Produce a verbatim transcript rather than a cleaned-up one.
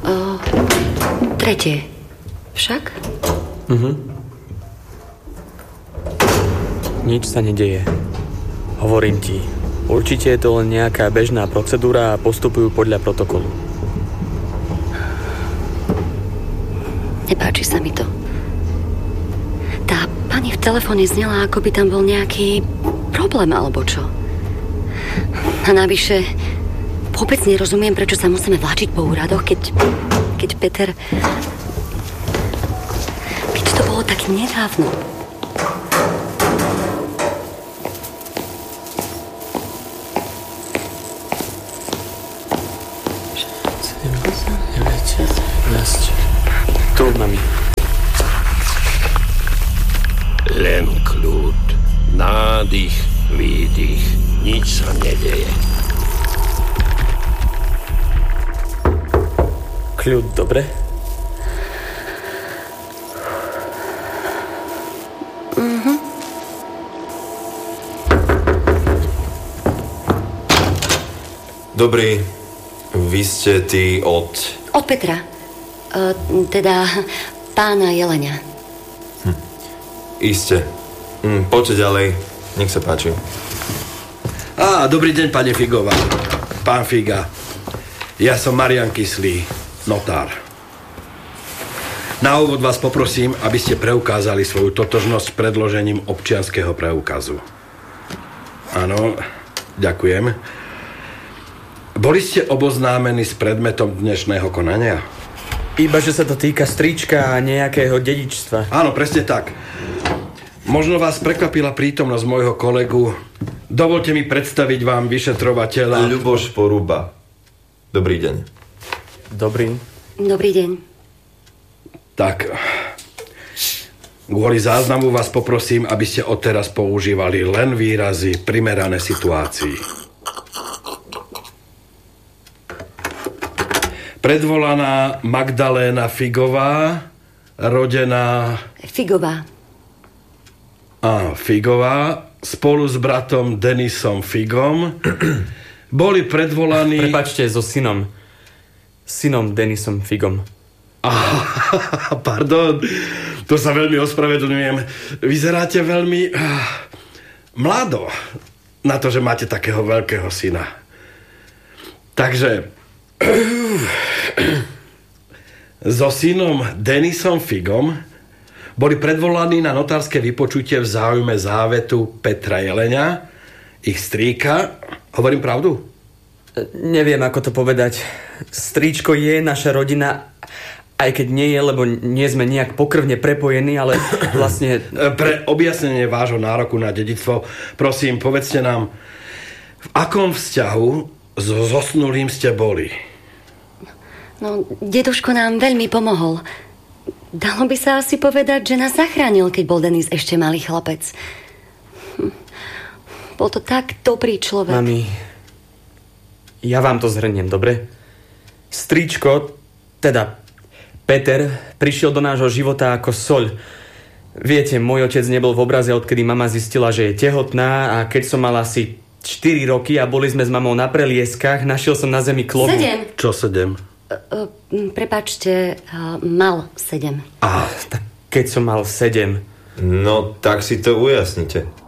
O, tretie. Však? Mhm. Nič sa nedeje. Hovorím ti, určite je to len nejaká bežná procedúra a postupujú podľa protokolu. Nepáči sa mi to. Tá pani v telefóne znela, ako by tam bol nejaký problém, alebo čo. A navyše, vôbec nerozumiem, prečo sa musíme vláčiť po úradoch, keď, keď Peter... Keď to bolo tak nedávno. Tu, mami. Len kľud. Nádych, výdych. Nič sa nedeje. Kľud, dobre? Mhm. Dobrý. Vy ste tí od... Od Petra. Uh, teda pána Jelenia. Hm. Iste. Hm, poďte ďalej. Nech sa páči. Á, dobrý deň, pani Figová. Pán Figa. Ja som Marian Kyslý, notár. Na úvod vás poprosím, aby ste preukázali svoju totožnosť predložením občianskeho preukazu. Áno, ďakujem. Boli ste oboznámení s predmetom dnešného konania? Iba, že sa to týka strička a nejakého dedičstva. Áno, presne tak. Možno vás prekvapila prítomnosť môjho kolegu. Dovolte mi predstaviť vám vyšetrovateľa... Ľuboš Poruba. Dobrý deň. Dobrý. Dobrý deň. Tak, kvôli záznamu vás poprosím, aby ste odteraz používali len výrazy primerané situácii. Predvolaná Magdaléna Figová, rodená... Figová. Á, Figová, spolu s bratom Denisom Figom, boli predvolaní... Prepáčte, so synom. Synom Denisom Figom. Ah, pardon, to sa veľmi ospravedlňujem. Vyzeráte veľmi... ah, mlado na to, že máte takého veľkého syna. Takže... so synom Denisom Figom boli predvolaní na notárske vypočutie v záujme závetu Petra Jelenia, ich strýka. Hovorím pravdu? Neviem, ako to povedať. Stríčko je naša rodina, aj keď nie je, lebo nie sme nejak pokrvne prepojení, ale vlastne... Pre objasnenie vášho nároku na dedičstvo, prosím, povedzte nám, v akom vzťahu so zosnulým ste boli? No, deduško nám veľmi pomohol. Dalo by sa asi povedať, že nás zachránil, keď bol Denis ešte malý chlapec. Hm. Bol to tak dobrý človek. Mami, ja vám to zhrniem, dobre? Stričko, teda Peter, prišiel do nášho života ako soľ. Viete, môj otec nebol v obraze, odkedy mama zistila, že je tehotná, a keď som mal asi štyri roky a boli sme s mamou na prelieskach, našiel som na zemi klobúk. Sedem. Čo sedem? Uh, uh, prepáčte, uh, mal sedem. Ah, tak keď som mal sedem. No, tak si to ujasnite.